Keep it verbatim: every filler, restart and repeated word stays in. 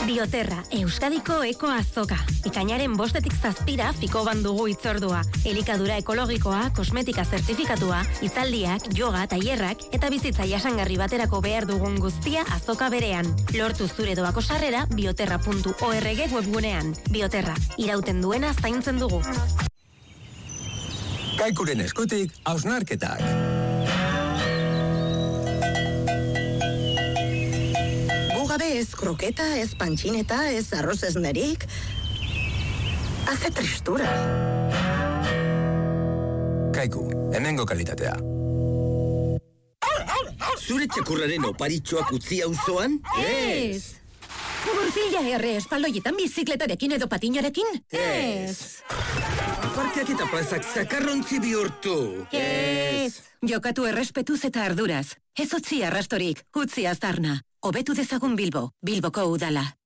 Bioterra, Euskadiko eko azoka. Ikainaren bostetik zazpira fiko bandugu itzordua. Elikadura ekologikoa, kosmetika zertifikatua, hitzaldiak, yoga, tailerrak eta bizitza jasangarri baterako behar dugun guztia azoka berean. Lortu zure doako sarrera bioterra puntu org webgunean. Bioterra, irauten duena zaintzen dugu. Kaikuren eskutik, hausnarketak. Gabe ez kroketa, ez pantxineta, ez arroz esnerik. Hace tristura. Kaiku, hemengo kalitatea. Zure txakurraren oparitxoak utzi auzoan? Ez! Burbila erre espaldoietan bizikletarekin edo patinarekin? Ez! Parkeak eta plazak zakarrontzi bihurtu. Ez! Jokatu errespetuz eta arduraz. Ez utzi arrastorik, utzi aztarna. Hobetu dezagun Bilbo, Bilboko udala.